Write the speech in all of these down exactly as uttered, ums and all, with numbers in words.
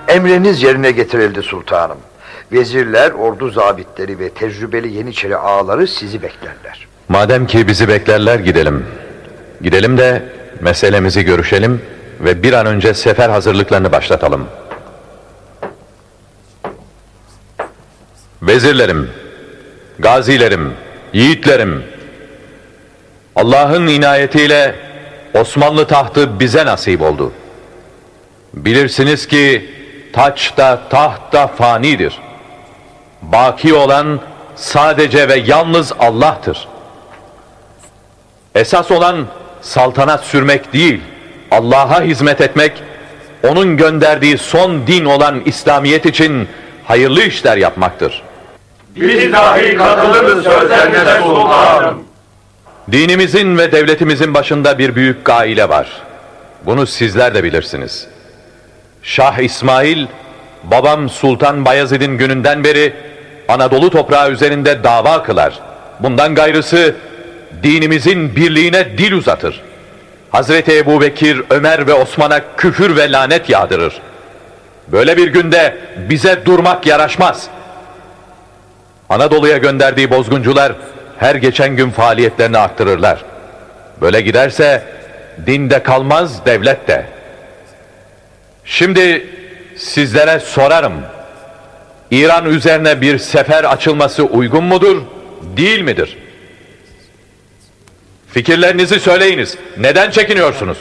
Emriniz yerine getirildi sultanım. Vezirler, ordu zabitleri ve tecrübeli Yeniçeri ağaları sizi beklerler. Madem ki bizi beklerler, gidelim. Gidelim de meselemizi görüşelim ve bir an önce sefer hazırlıklarını başlatalım. Vezirlerim, gazilerim, yiğitlerim, Allah'ın inayetiyle Osmanlı tahtı bize nasip oldu. Bilirsiniz ki taç da taht da fanidir. Baki olan sadece ve yalnız Allah'tır. Esas olan saltanat sürmek değil, Allah'a hizmet etmek, onun gönderdiği son din olan İslamiyet için hayırlı işler yapmaktır. Biz dahi katılırız sözlerine sultanım. Dinimizin ve devletimizin başında bir büyük gaile var. Bunu sizler de bilirsiniz. Şah İsmail, babam Sultan Bayezid'in gününden beri Anadolu toprağı üzerinde dava kılar. Bundan gayrısı dinimizin birliğine dil uzatır. Hazreti Ebubekir, Ömer ve Osman'a küfür ve lanet yağdırır. Böyle bir günde bize durmak yaraşmaz. Anadolu'ya gönderdiği bozguncular her geçen gün faaliyetlerini arttırırlar. Böyle giderse din de kalmaz, devlet de. Şimdi sizlere sorarım. İran üzerine bir sefer açılması uygun mudur, değil midir? Fikirlerinizi söyleyiniz. Neden çekiniyorsunuz?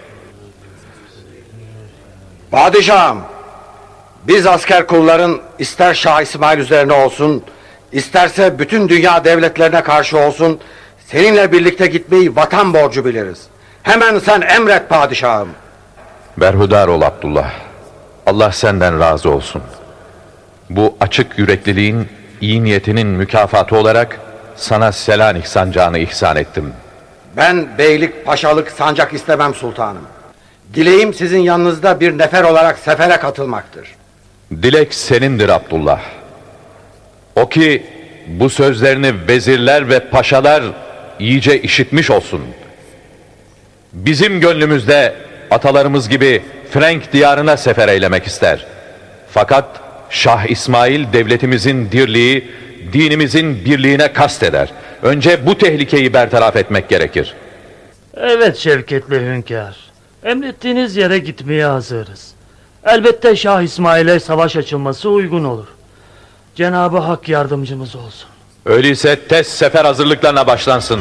Padişahım, biz asker kulların ister Şah İsmail üzerine olsun, isterse bütün dünya devletlerine karşı olsun, seninle birlikte gitmeyi vatan borcu biliriz. Hemen sen emret padişahım. Berhudar ol Abdullah. Allah senden razı olsun. Bu açık yürekliliğin, iyi niyetinin mükafatı olarak sana Selanik sancağını ihsan ettim. Ben beylik, paşalık, sancak istemem sultanım. Dileğim sizin yanınızda bir nefer olarak sefere katılmaktır. Dilek senindir Abdullah. O ki bu sözlerini vezirler ve paşalar iyice işitmiş olsun. Bizim gönlümüzde atalarımız gibi Frank diyarına sefer eylemek ister. Fakat Şah İsmail devletimizin dirliği, dinimizin birliğine kasteder. Önce bu tehlikeyi bertaraf etmek gerekir. Evet şevketli hünkâr. Emrettiğiniz yere gitmeye hazırız. Elbette Şah İsmail'e savaş açılması uygun olur. Cenab-ı Hak yardımcımız olsun. Öyleyse tez sefer hazırlıklarına başlansın.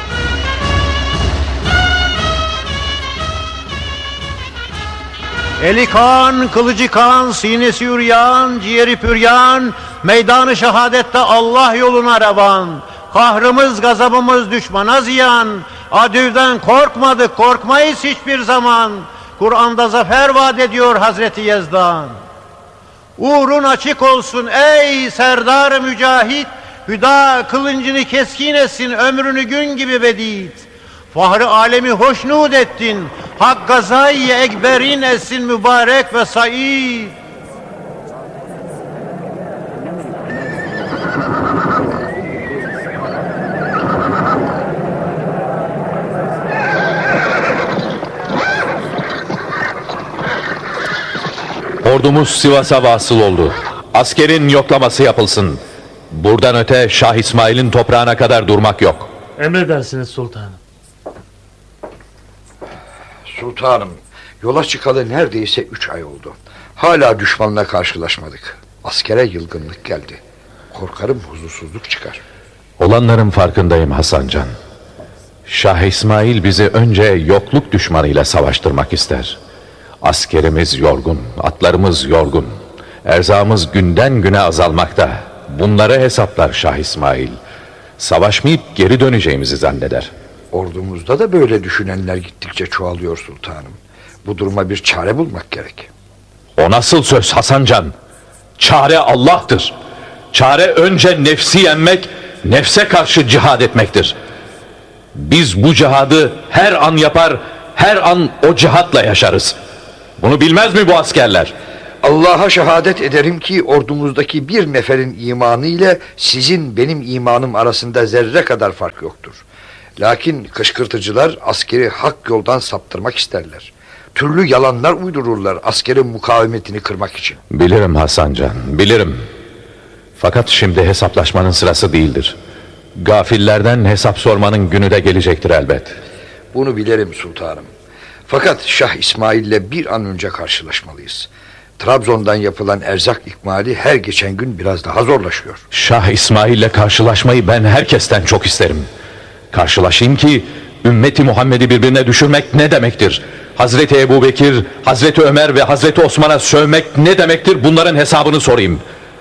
Eli kan, kılıcı kan, sinesi üryan, ciğeri püryan, meydanı şehadette Allah yoluna revan. Kahrımız, gazabımız düşmana ziyan, adüvden korkmadık, korkmayız hiçbir zaman. Kur'an'da zafer vaat ediyor Hazreti Yezdan. Uğrun açık olsun ey serdar mücahit, hüda kılıncını keskin etsin, ömrünü gün gibi bedit. Fahri alemi hoşnut ettin, hak gazayı ekberin etsin mübarek ve said. Ordumuz Sivas'a vasıl oldu. Askerin yoklaması yapılsın. Buradan öte Şah İsmail'in toprağına kadar durmak yok. Emredersiniz sultanım. Sultanım, yola çıkalı neredeyse üç ay oldu. Hala düşmanla karşılaşmadık. Askere yılgınlık geldi. Korkarım huzursuzluk çıkar. Olanların farkındayım Hasancan. Şah İsmail bizi önce yokluk düşmanıyla savaştırmak ister. Askerimiz yorgun, atlarımız yorgun. Erzağımız günden güne azalmakta. Bunları hesaplar Şah İsmail. Savaşmayıp geri döneceğimizi zanneder. Ordumuzda da böyle düşünenler gittikçe çoğalıyor sultanım. Bu duruma bir çare bulmak gerek. O nasıl söz Hasancan? Çare Allah'tır. Çare önce nefsi yenmek, nefse karşı cihad etmektir. Biz bu cihadı her an yapar, her an o cihatla yaşarız. Bunu bilmez mi bu askerler? Allah'a şehadet ederim ki ordumuzdaki bir neferin imanı ile sizin benim imanım arasında zerre kadar fark yoktur. Lakin kışkırtıcılar askeri hak yoldan saptırmak isterler. Türlü yalanlar uydururlar askerin mukavemetini kırmak için. Bilirim Hasancan, bilirim. Fakat şimdi hesaplaşmanın sırası değildir. Gafillerden hesap sormanın günü de gelecektir elbet. Bunu bilirim sultanım. Fakat Şah İsmail'le bir an önce karşılaşmalıyız. Trabzon'dan yapılan erzak ikmali her geçen gün biraz daha zorlaşıyor. Şah İsmail'le karşılaşmayı ben herkesten çok isterim. Karşılaşayım ki ümmeti Muhammed'i birbirine düşürmek ne demektir? Hazreti Ebubekir, Hazreti Ömer ve Hazreti Osman'a sövmek ne demektir? Bunların hesabını sorayım.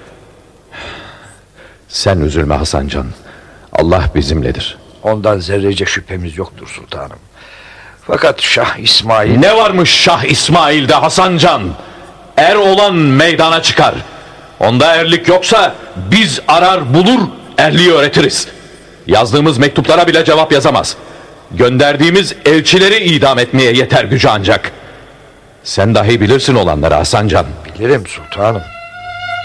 Sen üzülme Hasancan. Allah bizimledir. Ondan zerrece şüphemiz yoktur sultanım. Fakat Şah İsmail... Ne varmış Şah İsmail'de Hasancan? Er olan meydana çıkar. Onda erlik yoksa biz arar bulur erliği öğretiriz. Yazdığımız mektuplara bile cevap yazamaz. Gönderdiğimiz elçileri idam etmeye yeter gücü ancak. Sen dahi bilirsin olanları Hasancan. Bilirim sultanım.